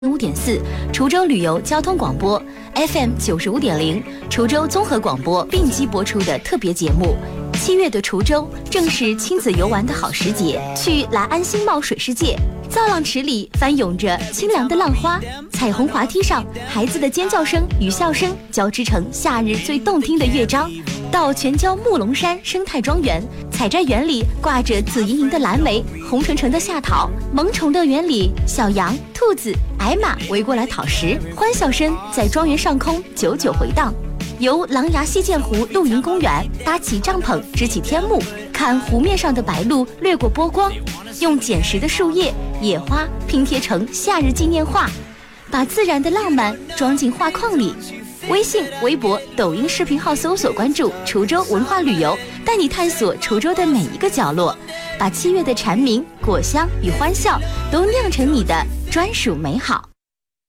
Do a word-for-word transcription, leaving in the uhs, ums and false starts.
五点四，滁州旅游交通广播 F M 九十五点零，滁州综合广播并机播出的特别节目。七月的滁州正是亲子游玩的好时节，去来安新茂水世界，造浪池里翻涌着清凉的浪花，彩虹滑梯上孩子的尖叫声与笑声交织成夏日最动听的乐章。到全椒木龙山生态庄园，采摘园里挂着紫莹莹的蓝莓，红橙橙的夏桃，萌宠乐园里小羊、兔子、矮马围过来讨食，欢笑声在庄园上空久久回荡。游狼牙溪涧湖露营公园，搭起帐篷支起天幕，看湖面上的白鹭掠过波光，用捡拾的树叶、野花拼贴成夏日纪念画，把自然的浪漫装进画框里。微信、微博、抖音视频号搜索关注滁州文化旅游，带你探索滁州的每一个角落，把七月的蝉鸣、果香与欢笑都酿成你的专属美好。